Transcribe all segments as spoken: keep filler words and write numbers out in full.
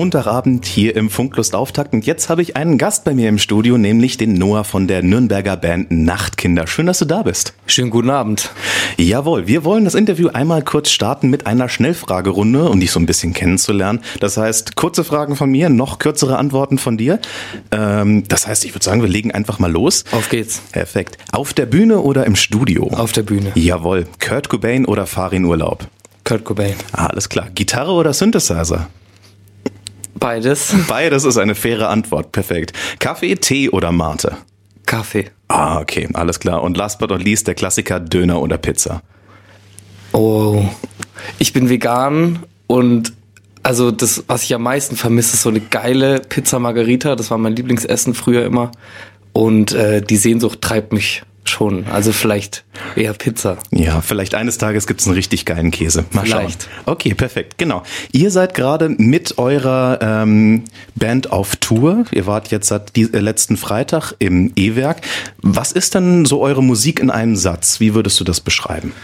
Montagabend hier im Funklust-Auftakt. Und jetzt habe ich einen Gast bei mir im Studio, nämlich den Noah von der Nürnberger Band Nachtkinder. Schön, dass du da bist. Schönen guten Abend. Jawohl, wir wollen das Interview einmal kurz starten mit einer Schnellfragerunde, um dich so ein bisschen kennenzulernen. Das heißt, kurze Fragen von mir, noch kürzere Antworten von dir. Ähm, das heißt, ich würde sagen, wir legen einfach mal los. Auf geht's. Perfekt. Auf der Bühne oder im Studio? Auf der Bühne. Jawohl. Kurt Cobain oder Farin Urlaub? Kurt Cobain. Ah, alles klar. Gitarre oder Synthesizer? Beides. Beides ist eine faire Antwort. Perfekt. Kaffee, Tee oder Mate? Kaffee. Ah, okay. Alles klar. Und last but not least der Klassiker Döner oder Pizza? Oh. Ich bin vegan und also das, was ich am meisten vermisse, ist so eine geile Pizza Margherita. Das war mein Lieblingsessen früher immer. Und äh, die Sehnsucht treibt mich schon. Also vielleicht eher Pizza. Ja, vielleicht eines Tages gibt's einen richtig geilen Käse. Mal vielleicht. schauen. Okay, perfekt. Genau. Ihr seid gerade mit eurer ähm, Band auf Tour. Ihr wart jetzt seit die, äh, letzten Freitag im E-Werk. Was ist denn so eure Musik in einem Satz? Wie würdest du das beschreiben?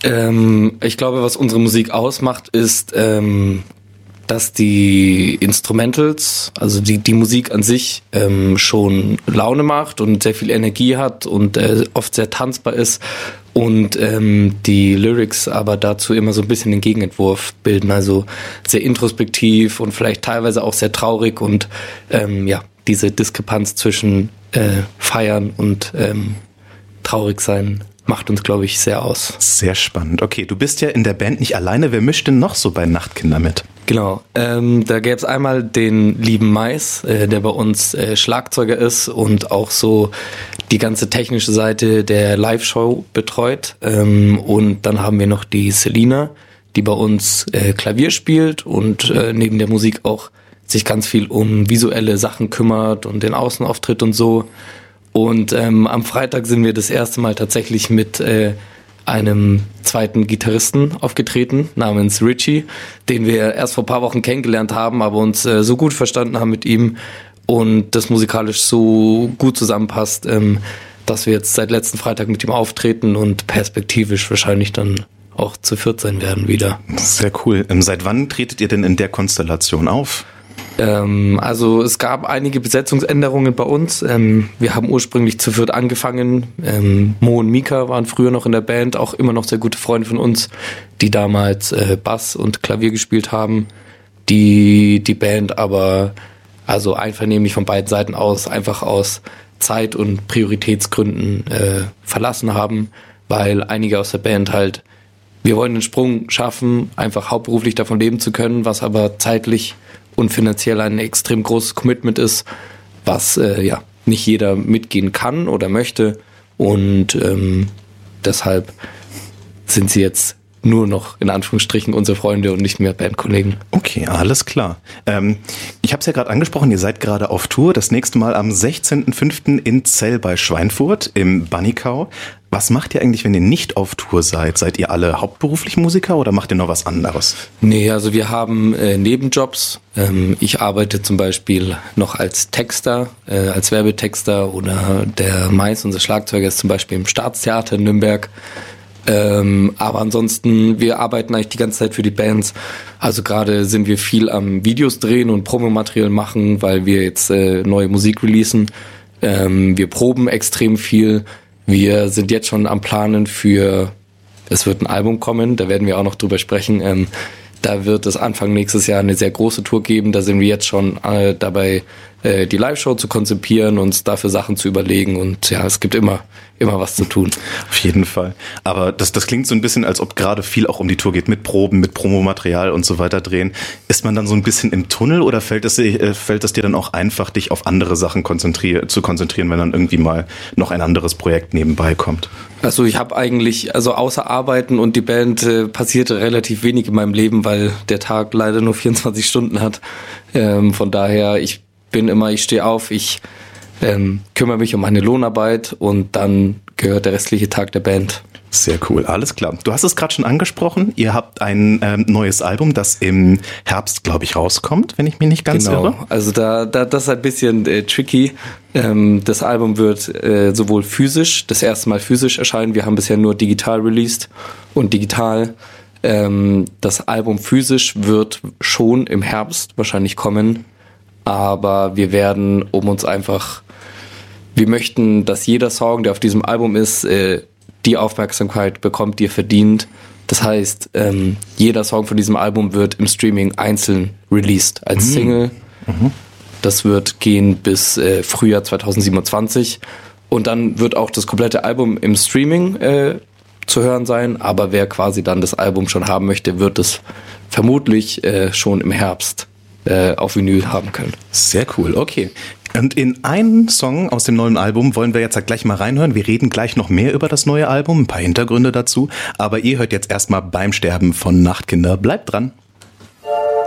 Ähm, ich glaube, was unsere Musik ausmacht, ist, ähm, dass die Instrumentals, also die die Musik an sich ähm, schon Laune macht und sehr viel Energie hat und äh, oft sehr tanzbar ist und ähm, die Lyrics aber dazu immer so ein bisschen den Gegenentwurf bilden, also sehr introspektiv und vielleicht teilweise auch sehr traurig und ähm, ja, diese Diskrepanz zwischen äh, Feiern und ähm, traurig sein macht uns, glaube ich, sehr aus. Sehr spannend. Okay, du bist ja in der Band nicht alleine. Wer mischt denn noch so bei Nachtkinder mit? Genau, ähm, da gäbe es einmal den lieben Mais, äh, der bei uns äh, Schlagzeuger ist und auch so die ganze technische Seite der Live-Show betreut. Ähm, und dann haben wir noch die Selina, die bei uns äh, Klavier spielt und äh, neben der Musik auch sich ganz viel um visuelle Sachen kümmert und den Außenauftritt und so. Und ähm, am Freitag sind wir das erste Mal tatsächlich mit äh, einem zweiten Gitarristen aufgetreten, namens Richie, den wir erst vor ein paar Wochen kennengelernt haben, aber uns äh, so gut verstanden haben mit ihm und das musikalisch so gut zusammenpasst, ähm, dass wir jetzt seit letzten Freitag mit ihm auftreten und perspektivisch wahrscheinlich dann auch zu viert sein werden wieder. Sehr cool. Ähm, seit wann tretet ihr denn in der Konstellation auf? Ähm, also es gab einige Besetzungsänderungen bei uns. Ähm, wir haben ursprünglich zu viert angefangen. Ähm, Mo und Mika waren früher noch in der Band, auch immer noch sehr gute Freunde von uns, die damals äh, Bass und Klavier gespielt haben. Die die Band aber also einvernehmlich von beiden Seiten aus einfach aus Zeit- und Prioritätsgründen äh, verlassen haben, weil einige aus der Band halt, wir wollen den Sprung schaffen, einfach hauptberuflich davon leben zu können, was aber zeitlich und finanziell ein extrem großes Commitment ist, was äh, ja nicht jeder mitgehen kann oder möchte und ähm, deshalb sind sie jetzt nur noch in Anführungsstrichen unsere Freunde und nicht mehr Bandkollegen. Okay, alles klar. Ähm, ich habe es ja gerade angesprochen, ihr seid gerade auf Tour. Das nächste Mal am sechzehnten fünften in Zell bei Schweinfurt im Bunnycow. Was macht ihr eigentlich, wenn ihr nicht auf Tour seid? Seid ihr alle hauptberuflich Musiker oder macht ihr noch was anderes? Nee, also wir haben äh, Nebenjobs. Ähm, ich arbeite zum Beispiel noch als Texter, äh, als Werbetexter oder der Mais, unser Schlagzeuger, ist zum Beispiel im Staatstheater in Nürnberg. Ähm, aber ansonsten, wir arbeiten eigentlich die ganze Zeit für die Bands. Also gerade sind wir viel am Videos drehen und Promomaterial machen, weil wir jetzt äh, neue Musik releasen. Ähm, wir proben extrem viel. Wir sind jetzt schon am Planen für, es wird ein Album kommen, da werden wir auch noch drüber sprechen. Ähm, da wird es Anfang nächstes Jahr eine sehr große Tour geben. Da sind wir jetzt schon äh, dabei, äh, die Live-Show zu konzipieren, uns dafür Sachen zu überlegen. Und ja, es gibt immer immer was zu tun. Auf jeden Fall. Aber das, das klingt so ein bisschen, als ob gerade viel auch um die Tour geht, mit Proben, mit Promomaterial und so weiter drehen. Ist man dann so ein bisschen im Tunnel oder fällt es, äh, fällt es dir dann auch einfach, dich auf andere Sachen konzentrier- zu konzentrieren, wenn dann irgendwie mal noch ein anderes Projekt nebenbei kommt? Also ich habe eigentlich, also außer Arbeiten und die Band äh, passierte relativ wenig in meinem Leben, weil der Tag leider nur vierundzwanzig Stunden hat. Ähm, von daher, ich bin immer, ich stehe auf, ich ähm, kümmere mich um meine Lohnarbeit und dann gehört der restliche Tag der Band. Sehr cool, alles klar. Du hast es gerade schon angesprochen, ihr habt ein ähm, neues Album, das im Herbst, glaube ich, rauskommt, wenn ich mich nicht ganz genau. irre. Also da, da das ist ein bisschen äh, tricky. Ähm, das Album wird äh, sowohl physisch, das erste Mal physisch erscheinen, wir haben bisher nur digital released und digital Ähm, das Album physisch wird schon im Herbst wahrscheinlich kommen, aber wir werden, um uns einfach, wir möchten, dass jeder Song, der auf diesem Album ist, äh, die Aufmerksamkeit bekommt, die er verdient. Das heißt, ähm, jeder Song von diesem Album wird im Streaming einzeln released als mhm. Single. Mhm. Das wird gehen bis äh, Frühjahr zwanzig siebenundzwanzig und dann wird auch das komplette Album im Streaming äh, zu hören sein, aber wer quasi dann das Album schon haben möchte, wird es vermutlich äh, schon im Herbst äh, auf Vinyl haben können. Sehr cool, okay. Und in einen Song aus dem neuen Album wollen wir jetzt halt gleich mal reinhören. Wir reden gleich noch mehr über das neue Album, ein paar Hintergründe dazu, aber ihr hört jetzt erstmal Beim Sterben von Nachtkinder. Bleibt dran.